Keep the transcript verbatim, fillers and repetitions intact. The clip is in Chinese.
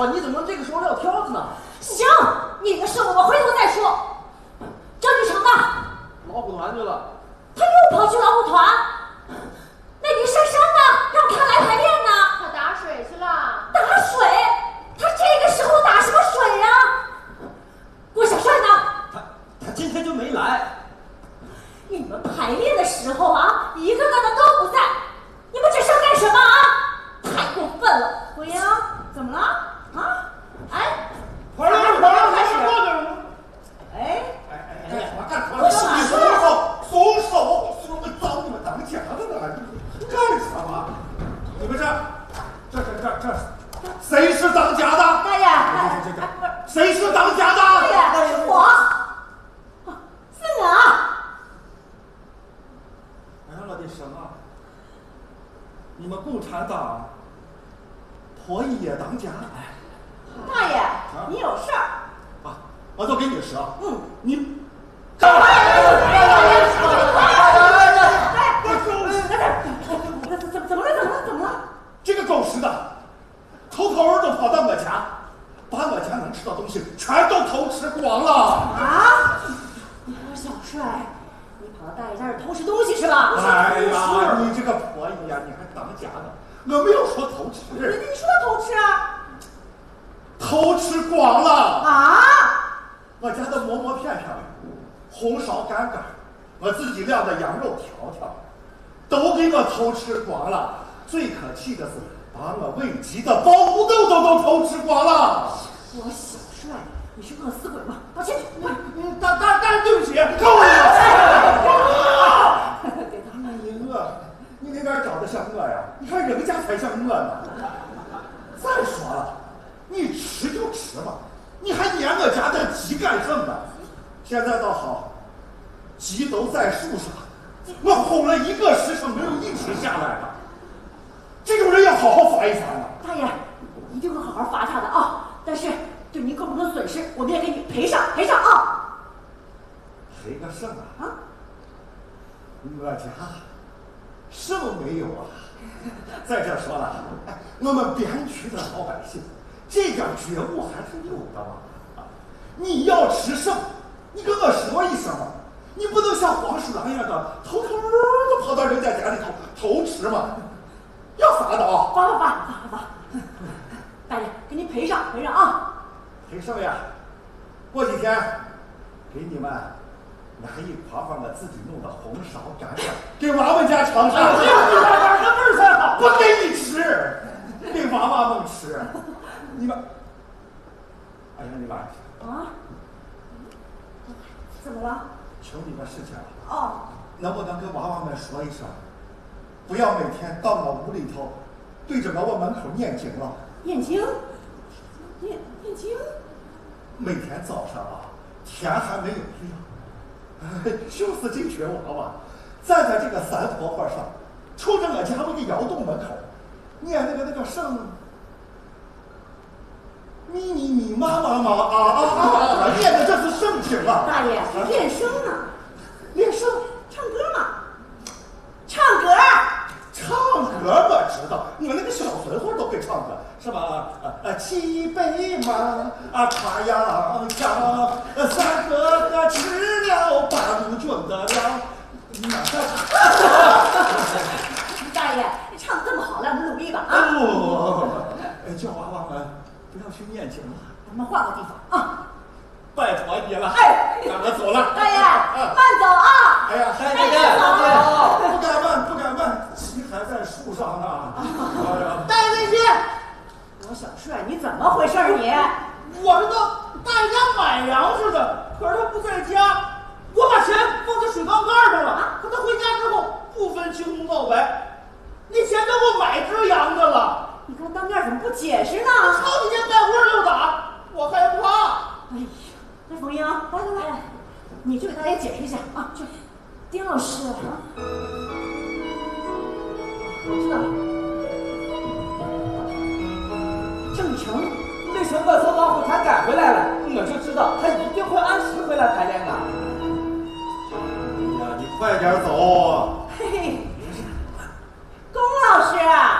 说，你怎么这个时候撂挑子呢？ 行，你的事我们回头再说。张志成呢？ 老虎团去了。 他又跑去老虎团？那你珊珊呢？让他来排练呢？ 他打水去了。 打水？他这个时候打什么水呀？郭小帅呢？ 他他今天就没来。 你们排练的时候啊，一个个的都不在，你们这是要干什么啊？太过分了！ 国英，怎么了？ 啊？哎， 快点，快点，快点！ 哎， 哎哎哎，我干什么？ 我想你松手，松手！我找你们当家的呢，你干什么？你们这这这这这，谁是当家的？ 大爷， 这这这，谁是当家的？ 大爷，我，是我。 哎呀，我的神啊！你们共产党婆姨也当家？哎， 大爷，你有事儿？ 啊，我都跟你说， 嗯， 你。 怎么了？怎么了？怎么了？ 这个狗屎的，偷偷的跑到我家，把我家能吃的东西全都偷吃光了。 啊！郭小帅，你跑到大爷家里偷吃东西是吧？ 哎呀，你这个婆姨呀，你还当家呢？我没有说偷吃， 你说偷吃啊？ 偷吃光了啊！ 我家的馍馍片片、红烧干干，我自己晾的羊肉条条，都给我偷吃光了。最可气的是，把我喂鸡的包骨豆都都偷吃光了。 郭小帅，你是饿死鬼吗？抱歉， 嗯，大大大人对不起，够了。你饿，你那边长得像我呀？你看人家才像我呢。再说了，你吃就吃吧，你还撵我家的鸡干什么？现在倒好，鸡都在树上，我轰了一个时辰没有一只下来了。这种人要好好罚一罚呢。 大爷，一定会好好罚他的啊！但是对您构成的损失，我们也给你赔上赔上啊！ 赔个肾啊！ 啊， 我家肾没有啊。再者说了，哎，我们边区的老百姓这点觉悟还是有的嘛。啊，你要吃肾，你跟我说一声嘛，你不能像黄鼠狼一样的偷偷的跑到人家家里头偷吃嘛。要罚的啊！ 罚罚罚罚罚！大爷，给您赔上赔上啊！ 赔什么呀？过几天给你们拿一筐筐我自己弄的红烧干干，给娃娃家尝尝。 你哪个味儿才好？ 不给你吃，给娃娃们吃。你们，哎呀，你们啊？怎么了？ 求你们事情了。 哦， 能不能跟娃娃们说一声？不要每天到我屋里头，对着我门口念经了。 念经？念念经？ 每天早上啊，天还没有亮，就是这群娃娃站在这个山坡坡上，冲着我家那个窑洞门口，念那个那个圣，咪咪咪妈妈妈啊啊啊啊，念的这是圣经啊！ 大爷，练声呢？ 练声， 唱歌嘛？唱歌。 唱歌我知道，你们那个小孙子都会唱歌，是吧？呃呃，骑北马啊，跨洋洋，三哥哥吃了八路军的粮。 大爷，你唱的这么好，来，我们努力吧啊！ 哦，叫娃娃们不要去念经了， 咱们换个地方啊！ 拜托你了。 哎， 让我走了。 大爷，慢走啊！ 哎呀， 大爷，走！ 不敢慢，不敢慢，鸡还在树上呢。 大爷那些， 郭小帅，你怎么回事你？ 我是到大爷家买粮食的，可是他不在家，我把钱放在水缸盖上了。可他回家之后不分青红皂白，那钱都给我买只羊的了。 你看当面怎么不解释呢？ 好几天带窝溜达，我害怕。 哎呀，来，冯英，来来来，你去给大爷解释一下啊！去，丁老师啊，我知道， 郑成没想到从老虎团赶回来了，我就知道他一定会按时回来排练的。 哎呀，你快点走！ 嘿嘿，龚老师啊。